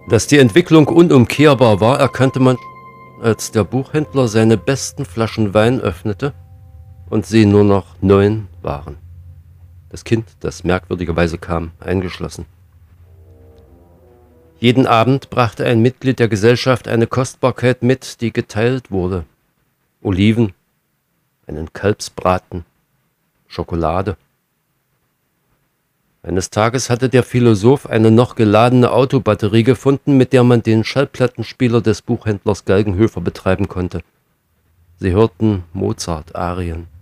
Dass die Entwicklung unumkehrbar war, erkannte man, als der Buchhändler seine besten Flaschen Wein öffnete und sie nur noch 9 waren. Das Kind, das merkwürdigerweise kam, eingeschlossen. Jeden Abend brachte ein Mitglied der Gesellschaft eine Kostbarkeit mit, die geteilt wurde. Oliven, einen Kalbsbraten, Schokolade. Eines Tages hatte der Philosoph eine noch geladene Autobatterie gefunden, mit der man den Schallplattenspieler des Buchhändlers Galgenhöfer betreiben konnte. Sie hörten Mozart-Arien.